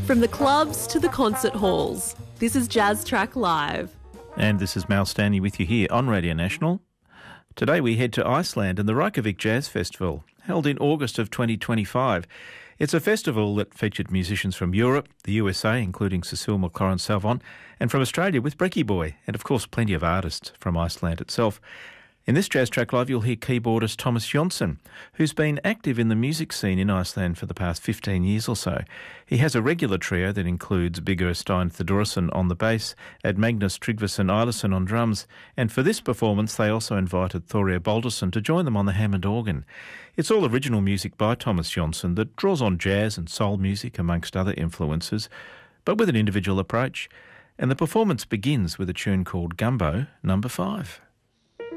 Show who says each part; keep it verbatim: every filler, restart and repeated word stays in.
Speaker 1: From the clubs to the concert halls, this is Jazz Track Live.
Speaker 2: And this is Mal Stanley with you here on Radio National. Today we head to Iceland and the Reykjavik Jazz Festival, held in August of twenty twenty-five. It's a festival that featured musicians from Europe, the U S A, including Cecile McLaurin-Salvon, and from Australia with Brekkie Boy, and of course plenty of artists from Iceland itself. In this Jazz Track Live, you'll hear keyboardist Thomas Jonsson, who's been active in the music scene in Iceland for the past fifteen years or so. He has a regular trio that includes Bigger Stein Theodorsson on the bass, and Magnus Tryggvason Eilerson on drums, and for this performance they also invited Thorir Baldursson to join them on the Hammond organ. It's all original music by Thomas Jonsson that draws on jazz and soul music amongst other influences, but with an individual approach. And the performance begins with a tune called Gumbo Number Five.